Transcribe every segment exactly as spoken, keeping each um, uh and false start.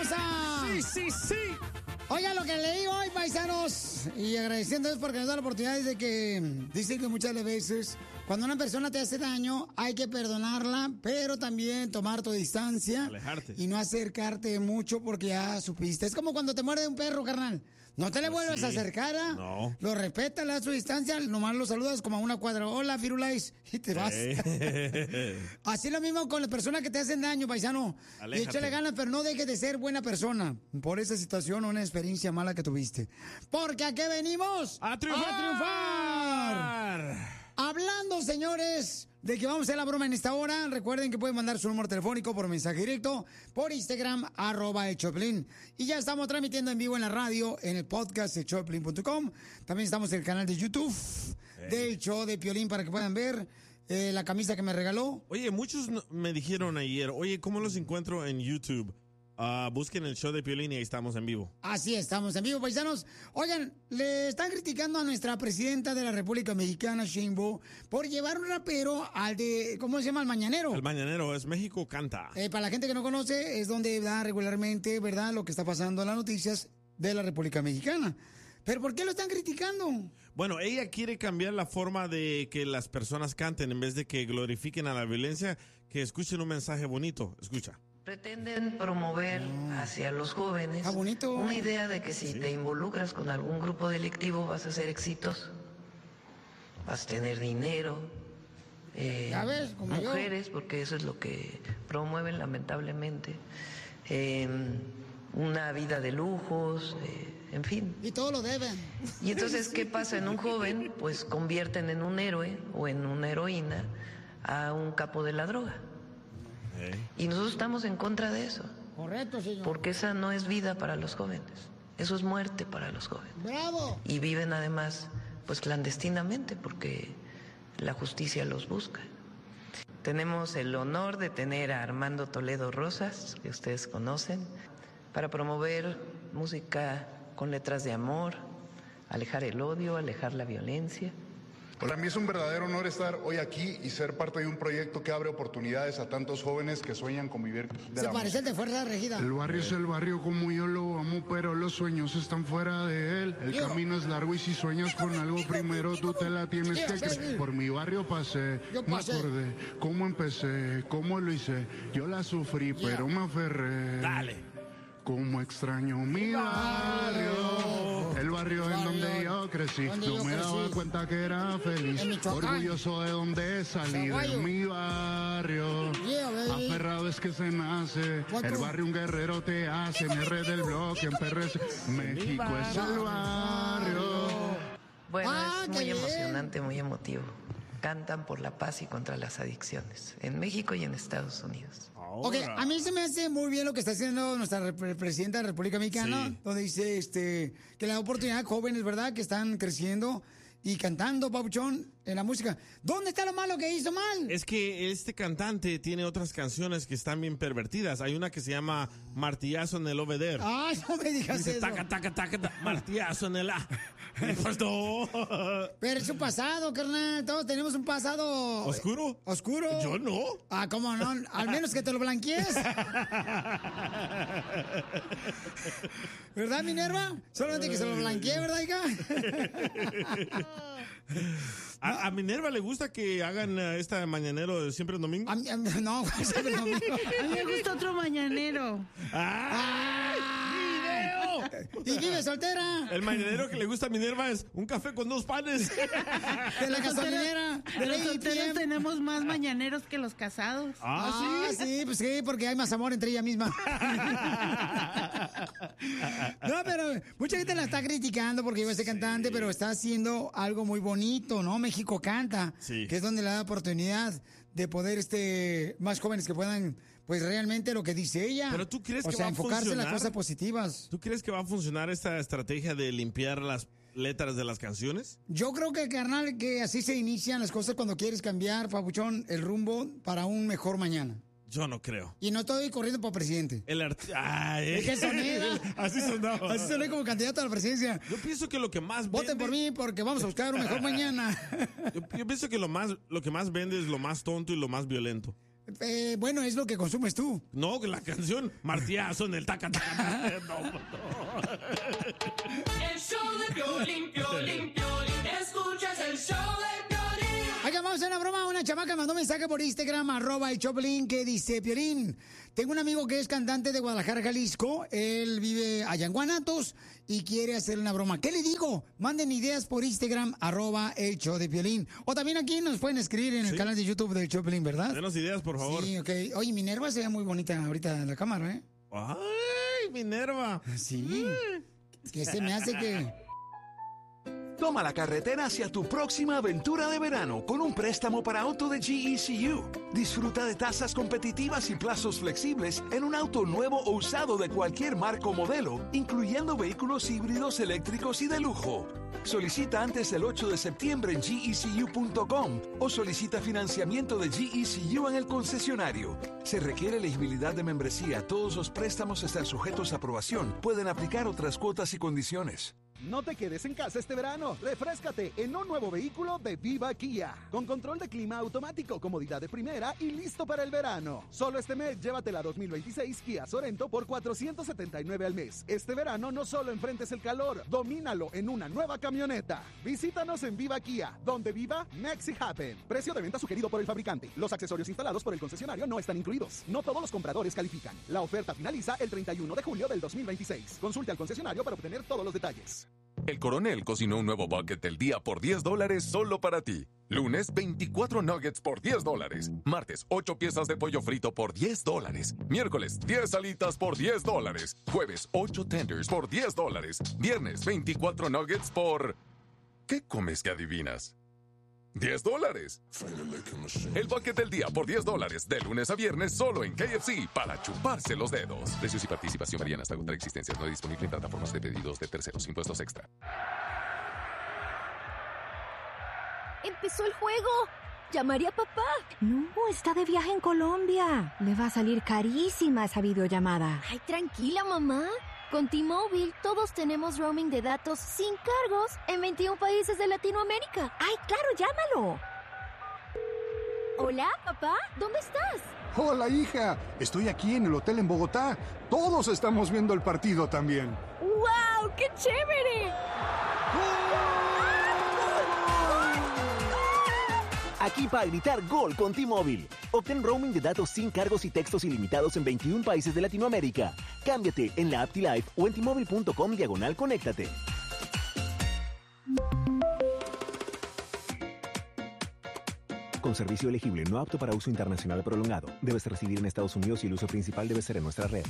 hermosa! ¡Sí, sí, sí! Oigan, lo que leí hoy, paisanos, y agradeciéndoles porque nos da la oportunidad de que dicen que muchas veces cuando una persona te hace daño hay que perdonarla, pero también tomar tu distancia. Alejarte. Y no acercarte mucho porque ya supiste. Es como cuando te muerde un perro, carnal. No te le Pues vuelvas sí. a acercar, ¿ah? No. Lo respetas, le das su distancia, nomás lo saludas como a una cuadra. Hola, Firulais, y te vas. Hey. Así lo mismo con las personas que te hacen daño, paisano. Y Aléjate. échale ganas, pero no dejes de ser buena persona por esa situación o una experiencia mala que tuviste. Porque ¿a qué venimos? ¡A triunfar! ¡A triunfar! Hablando, señores, de que vamos a hacer la broma en esta hora, recuerden que pueden mandar su número telefónico por mensaje directo, por Instagram, arroba el Choplin. Y ya estamos transmitiendo en vivo en la radio, en el podcast de choplin punto com. También estamos en el canal de YouTube del show de Piolín para que puedan ver eh, la camisa que me regaló. Oye, muchos no- me dijeron ayer, oye, ¿cómo los encuentro en YouTube? Ah, busquen el show de Piolín y ahí estamos en vivo. Así estamos en vivo, paisanos. Oigan, le están criticando a nuestra presidenta de la República Mexicana, Sheinbaum, por llevar un rapero al de, ¿cómo se llama? Al Mañanero. El Mañanero es México Canta. Eh, para la gente que no conoce, es donde da regularmente, ¿verdad?, lo que está pasando en las noticias de la República Mexicana. ¿Pero por qué lo están criticando? Bueno, ella quiere cambiar la forma de que las personas canten en vez de que glorifiquen a la violencia, que escuchen un mensaje bonito. Escucha. Pretenden promover hacia los jóvenes Ah, bonito. una idea de que si te involucras con algún grupo delictivo vas a ser exitoso, vas a tener dinero, eh, Ya ves, como yo. mujeres, porque eso es lo que promueven lamentablemente, eh, una vida de lujos, eh, en fin. Y todo lo deben. Y entonces, ¿qué pasa en un joven? Pues convierten en un héroe o en una heroína a un capo de la droga. Hey. Y nosotros estamos en contra de eso, Correcto, señor. porque esa no es vida para los jóvenes, eso es muerte para los jóvenes. ¡Bravo! Y viven además, pues clandestinamente, porque la justicia los busca. Tenemos el honor de tener a Armando Toledo Rosas, que ustedes conocen, para promover música con letras de amor, alejar el odio, alejar la violencia. Para mí es un verdadero honor estar hoy aquí y ser parte de un proyecto que abre oportunidades a tantos jóvenes que sueñan con vivir de Se la parece al de Fuerza Regida. El barrio es el barrio como yo lo amo, pero los sueños están fuera de él. El Yo. camino es largo y si sueñas con algo primero tú te la tienes Yo, que baby. creer. Por mi barrio pasé, Yo me pasé. acordé cómo empecé, cómo lo hice. Yo la sufrí, Yeah. pero me aferré. Dale. Como extraño mi barrio, el barrio en donde yo crecí. Donde yo No me daba crecí. cuenta que era feliz. En Michoacán. Orgulloso de donde salí, Zaguayo. de mi barrio. Yeah, baby. Aferrado es que se nace. What El the- barrio un guerrero te hace. Me red del bloque en P R S. México es el barrio. Bueno, Ah, es qué muy bien. emocionante, muy emotivo. Cantan por la paz y contra las adicciones, en México y en Estados Unidos. Ok, a mí se me hace muy bien lo que está haciendo nuestra rep- presidenta de la República Mexicana, Sí. donde dice este que le da oportunidad a jóvenes, ¿verdad?, que están creciendo y cantando, papuchón, en la música. ¿Dónde está lo malo que hizo mal? Es que este cantante tiene otras canciones que están bien pervertidas. Hay una que se llama Martillazo en el Obeder. Ay, no me digas Dice eso. taca, taca, taca, taca, martillazo en el A. Y pues no. Pero es un pasado, carnal. Todos tenemos un pasado. ¿Oscuro? ¿Oscuro? Yo no. Ah, ¿cómo no? Al menos que te lo blanquees. ¿Verdad, Minerva? Solamente que se lo blanquee, ¿verdad, hija? A, a Minerva le gusta que hagan eh, esta mañanero de siempre en domingo. A mí- a mí- no, siempre lo mismo. A mí me gusta otro mañanero. ¡Ah! Y vive soltera. El mañanero que le gusta a Minerva es un café con dos panes. De la gasolinera. De Los la solteros A T M. tenemos más mañaneros que los casados. Ah, sí, pues sí, porque hay más amor entre ella misma. No, pero mucha gente la está criticando porque iba a ser cantante, pero está haciendo algo muy bonito, ¿no? México Canta, Sí. que es donde le da oportunidad de poder, este, más jóvenes que puedan, pues realmente lo que dice ella. Pero ¿tú crees o que sea, va a enfocarse en las funcionar? cosas positivas. ¿Tú crees que va a funcionar esta estrategia de limpiar las letras de las canciones? Yo creo que, carnal, que así se inician las cosas cuando quieres cambiar, papuchón, el rumbo para un mejor mañana. Yo no creo. Y no estoy corriendo para presidente. El arti- Ay, ¿Es que sonido? Así sonaba. Así soné como candidato a la presidencia. Yo pienso que lo que más Voten vende- por mí porque vamos a buscar un mejor mañana. Yo, yo pienso que lo más, lo que más vende es lo más tonto y lo más violento. eh, bueno, es lo que consumes tú. No, la canción Martillazo en el taca, taca, taca. No, no. El show de Piolín, Piolín, Piolín. Escuchas el show de Piolín. Acá vamos a hacer una broma. Una chamaca mandó un mensaje por Instagram, arroba el Choplin, que dice: Piolín, tengo un amigo que es cantante de Guadalajara, Jalisco. Él vive allá en Guanatos y quiere hacer una broma. ¿Qué le digo? Manden ideas por Instagram, arroba el show de Piolín. O también aquí nos pueden escribir en el ¿Sí? canal de YouTube del Choplin, ¿verdad? Denos ideas, por favor. Sí, ok. Oye, Minerva se ve muy bonita ahorita en la cámara, ¿eh? Ay, Minerva. Sí. Que se me hace que... Toma la carretera hacia tu próxima aventura de verano con un préstamo para auto de G E C U. Disfruta de tasas competitivas y plazos flexibles en un auto nuevo o usado de cualquier marca o modelo, incluyendo vehículos híbridos, eléctricos y de lujo. Solicita antes del ocho de septiembre en G E C U punto com o solicita financiamiento de G E C U en el concesionario. Se requiere elegibilidad de membresía. Todos los préstamos están sujetos a aprobación. Pueden aplicar otras cuotas y condiciones. No te quedes en casa este verano. Refréscate en un nuevo vehículo de Viva Kia. Con control de clima automático, comodidad de primera y listo para el verano. Solo este mes llévate la dos mil veintiséis Kia Sorento por cuatrocientos setenta y nueve al mes. Este verano no solo enfrentes el calor, domínalo en una nueva camioneta. Visítanos en Viva Kia, donde viva Makes It Happen. Precio de venta sugerido por el fabricante. Los accesorios instalados por el concesionario no están incluidos. No todos los compradores califican. La oferta finaliza el treinta y uno de julio del dos mil veintiséis. Consulte al concesionario para obtener todos los detalles. El Coronel cocinó un nuevo bucket del día por diez dólares solo para ti. Lunes, veinticuatro nuggets por diez dólares. Martes, ocho piezas de pollo frito por diez dólares. Miércoles, diez alitas por diez dólares. Jueves, ocho tenders por diez dólares. Viernes, veinticuatro nuggets por... ¿Qué comes que adivinas? diez dólares. El bucket del día por diez dólares. De lunes a viernes solo en K F C para chuparse los dedos. Precios y participación varían hasta agotar existencias. No disponible en plataformas de pedidos de terceros. Impuestos extra. ¡Empezó el juego! ¡Llamaré a papá! No, está de viaje en Colombia. Le va a salir carísima esa videollamada. Ay, tranquila, mamá. Con T-Mobile, todos tenemos roaming de datos sin cargos en veintiún países de Latinoamérica. ¡Ay, claro, llámalo! Hola, papá, ¿dónde estás? Hola, hija. Estoy aquí en el hotel en Bogotá. Todos estamos viendo el partido también. ¡Wow! ¡Qué chévere! Aquí para gritar gol con T-Mobile. Obtén roaming de datos sin cargos y textos ilimitados en veintiún países de Latinoamérica. Cámbiate en la app T-Life o en T-Mobile punto com diagonal conéctate. Con servicio elegible no apto para uso internacional prolongado. Debes residir en Estados Unidos y el uso principal debe ser en nuestra red.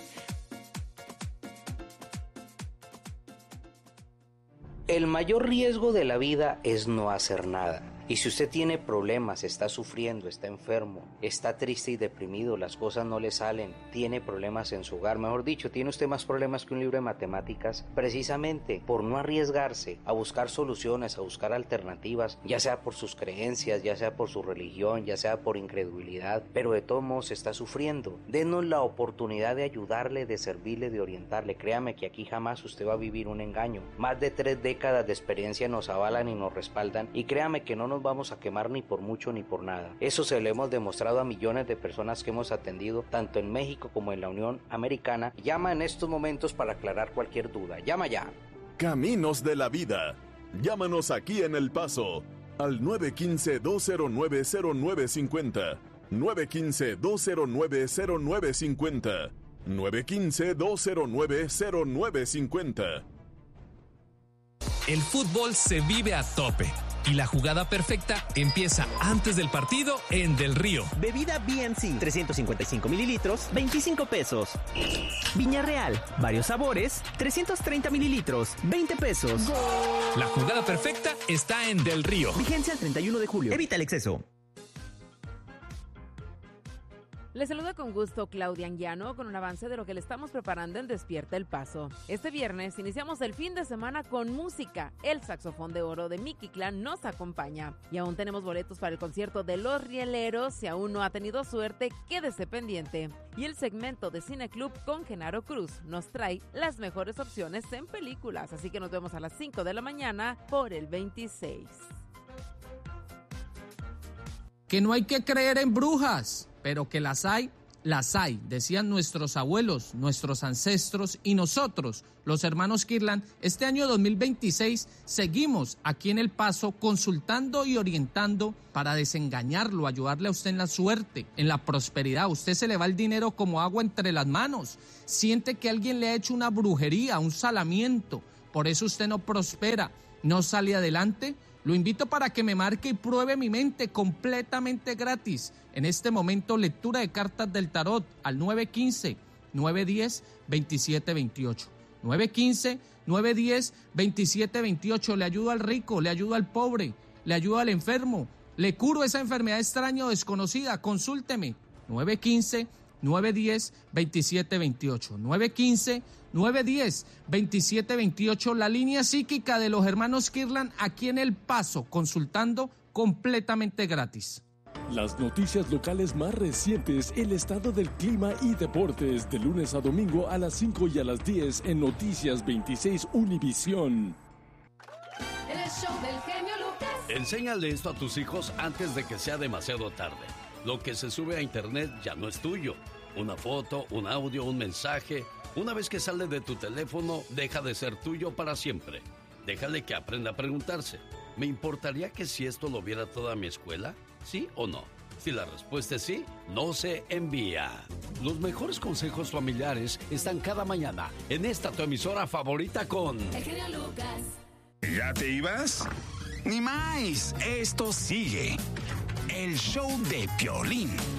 El mayor riesgo de la vida es no hacer nada. Y si usted tiene problemas, está sufriendo, está enfermo, está triste y deprimido, las cosas no le salen, tiene problemas en su hogar, mejor dicho, tiene usted más problemas que un libro de matemáticas, precisamente por no arriesgarse a buscar soluciones, a buscar alternativas, ya sea por sus creencias, ya sea por su religión, ya sea por incredulidad, pero de todos modos está sufriendo. Denos la oportunidad de ayudarle, de servirle, de orientarle. Créame que aquí jamás usted va a vivir un engaño. Más de tres décadas de experiencia nos avalan y nos respaldan, y créame que no nos vamos a quemar ni por mucho ni por nada. Eso se lo hemos demostrado a millones de personas que hemos atendido tanto en México como en la Unión Americana. Llama en estos momentos para aclarar cualquier duda. Llama ya. Caminos de la vida. Llámanos aquí en El Paso al nueve uno cinco, dos cero nueve, cero nueve cinco cero. nueve uno cinco, dos cero nueve, cero nueve cinco cero. nueve uno cinco, dos cero nueve, cero nueve cinco cero. El fútbol se vive a tope y la jugada perfecta empieza antes del partido en Del Río. Bebida B and C, trescientos cincuenta y cinco mililitros, veinticinco pesos. Viña Real, varios sabores, trescientos treinta mililitros, veinte pesos. La jugada perfecta está en Del Río. Vigencia el treinta y uno de julio. Evita el exceso. Les saluda con gusto Claudia Anguiano con un avance de lo que le estamos preparando en Despierta El Paso. Este viernes iniciamos el fin de semana con música. El saxofón de oro de Mickey Clan nos acompaña. Y aún tenemos boletos para el concierto de Los Rieleros. Si aún no ha tenido suerte, quédese pendiente. Y el segmento de Cine Club con Genaro Cruz nos trae las mejores opciones en películas. Así que nos vemos a las cinco de la mañana por el veintiséis. Que no hay que creer en brujas, pero que las hay, las hay, decían nuestros abuelos, nuestros ancestros y nosotros, los hermanos Kirtland. Este año dos mil veintiséis seguimos aquí en El Paso consultando y orientando para desengañarlo, ayudarle a usted en la suerte, en la prosperidad. A usted se le va el dinero como agua entre las manos, siente que alguien le ha hecho una brujería, un salamiento, por eso usted no prospera, no sale adelante. Lo invito para que me marque y pruebe mi mente completamente gratis. En este momento, lectura de cartas del tarot al nueve uno cinco, nueve uno cero, dos siete dos ocho. nueve uno cinco, nueve uno cero, dos siete dos ocho. Le ayudo al rico, le ayudo al pobre, le ayudo al enfermo, le curo esa enfermedad extraña o desconocida. Consúlteme. nueve uno cinco, nueve uno cero, dos siete dos ocho. nueve uno cinco, nueve uno cero, dos siete dos ocho, la línea psíquica de los hermanos Kirtland aquí en El Paso, consultando completamente gratis. Las noticias locales más recientes, el estado del clima y deportes, de lunes a domingo a las cinco y a las diez en Noticias veintiséis Univisión. El show del genio Lucas. Enséñale esto a tus hijos antes de que sea demasiado tarde. Lo que se sube a internet ya no es tuyo. Una foto, un audio, un mensaje. Una vez que sale de tu teléfono, deja de ser tuyo para siempre. Déjale que aprenda a preguntarse: ¿me importaría que si esto lo viera toda mi escuela? ¿Sí o no? Si la respuesta es sí, no se envía. Los mejores consejos familiares están cada mañana en esta tu emisora favorita con... El genio Lucas. ¿Ya te ibas? Ni más, esto sigue. El show de Piolín.